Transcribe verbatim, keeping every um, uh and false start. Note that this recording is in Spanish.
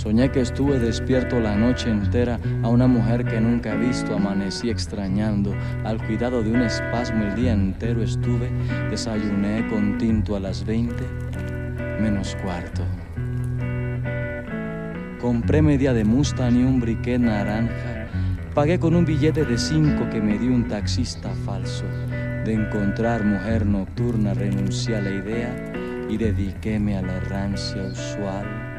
Soñé que estuve despierto la noche entera, a una mujer que nunca he visto amanecí extrañando. Al cuidado de un espasmo el día entero estuve, desayuné con tinto a las veinte menos cuarto. Compré media de Mustang y un briquet naranja, pagué con un billete de cinco que me dio un taxista falso. De encontrar mujer nocturna renuncié a la idea y dediquéme a la errancia usual.